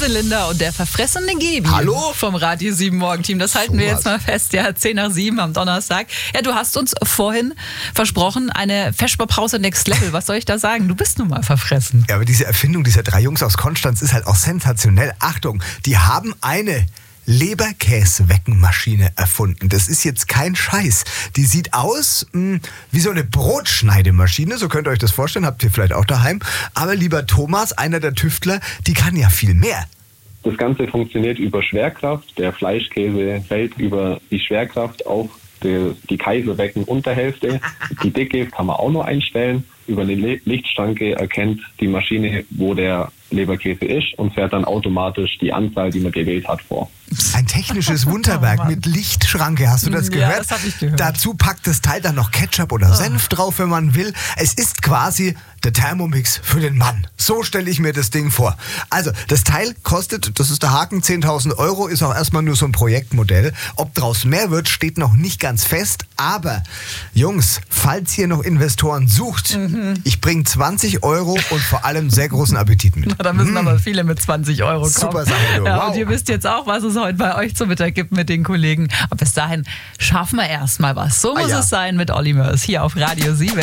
Linda und der verfressene Gebi. Hallo? Vom Radio 7 Morgenteam. Das halten wir jetzt mal fest. Ja, 10 nach 7 am Donnerstag. Ja, du hast uns vorhin versprochen, eine Feschbarpause Next Level. Was soll ich da sagen? Du bist nun mal verfressen. Ja, aber diese Erfindung dieser 3 Jungs aus Konstanz ist halt auch sensationell. Achtung, die haben eine Leberkäseweckenmaschine erfunden. Das ist jetzt kein Scheiß. Die sieht aus wie so eine Brotschneidemaschine, so könnt ihr euch das vorstellen, habt ihr vielleicht auch daheim. Aber lieber Thomas, einer der Tüftler, die kann ja viel mehr. Das Ganze funktioniert über Schwerkraft. Der Fleischkäse fällt über die Schwerkraft auf die Kaiserbecken-Unterhälfte. Die Dicke kann man auch noch einstellen. Über eine Lichtstange erkennt die Maschine, wo der Leberkäse ist und fährt dann automatisch die Anzahl, die man gewählt hat, vor. Ein technisches Wunderwerk mit Lichtschranke, hast du das gehört? Ja, das habe ich gehört. Dazu packt das Teil dann noch Ketchup oder Senf drauf, wenn man will. Es ist quasi der Thermomix für den Mann. So stelle ich mir das Ding vor. Also, das Teil kostet, das ist der Haken, 10.000 Euro, ist auch erstmal nur so ein Projektmodell. Ob draus mehr wird, steht noch nicht ganz fest. Aber, Jungs, falls ihr noch Investoren sucht, ich bringe 20 Euro und vor allem sehr großen Appetit mit. Da müssen aber viele mit 20 Euro kommen. Super Sache, du. Ja, Wow. und ihr wisst jetzt auch, was es heute bei euch zu Mittag gibt mit den Kollegen. Aber bis dahin schaffen wir erstmal was. So muss es sein mit Olli Mörs hier auf Radio 7.